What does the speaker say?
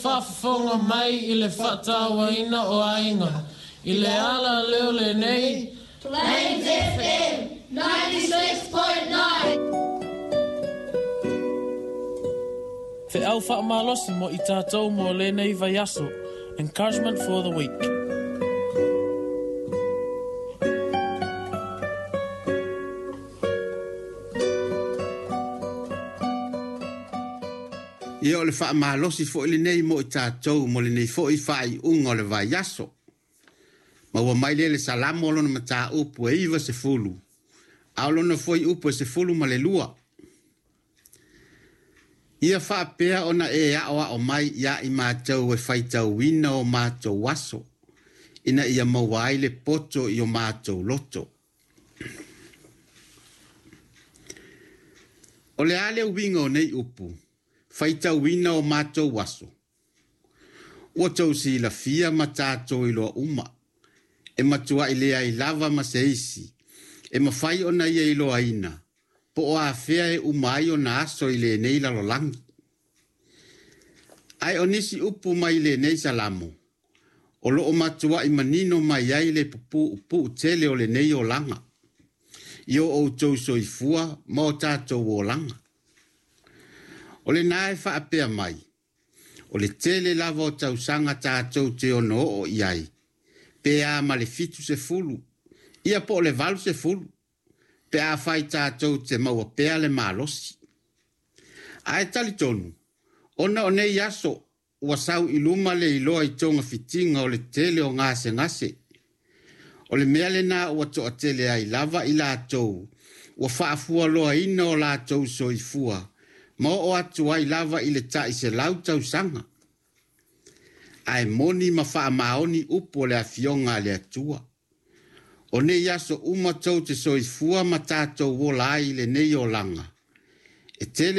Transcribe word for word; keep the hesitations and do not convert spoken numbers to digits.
whafonga mai i le whatawaina o ainga. I le ala leo le nei. Plains F M ninety-six point nine. Te au whaamalosi mo i tātou mo le nei vai aso. Encouragement for the week. Ia o le whaamalosi fo ili nei mo i tātou mo le nei fo i whai unga o le vai aso. Ma ua mai le le salamo lona ma tā upu e iwa se fulu. Au lona fo i upu e se fulu ma le lua. Ia whaapea ona e aoa o mai ia i mātou e whaitau wina o mātou waso. Ina ia mawai le poto i o mātou loto. O le ale winga o nei upu. Whaitau wina o mātou waso. Ua tau si la fia ma tātou i loa uma. E matua i lea i lava ma se isi. E mawhai o na ia i loa ina. Po o a fea e umai o na aso i le nei lalo langi. Ai o nisi upu mai le nei salamo. O lo o matua i manino mai ai le pupu upu tele o le nei o langa. Io o tau so i fua ma o tātou o langa. O le nae wha apea mai. O le tele lava o tau sanga tātou te ono o iai. Pea ma le fitu se fulu. Ia po le valu se fulu. Pea whai tātou te maua pea le malosi. Ae tali tonu. Ona o nei aso. Ua sau iluma le iloa i tonga fitinga o le tele o ngase ngase. O le mea le na ua toa tele ai lava i lātou. Ua whaafua loa ina o lātou so i fua. Ma o atu ai lava i le tai se lau tau sanga. Ai moni ma wha maoni upo le afionga le atua. O ne yaso uma tau te soifua ma tātou wolai le nei o langa. E tele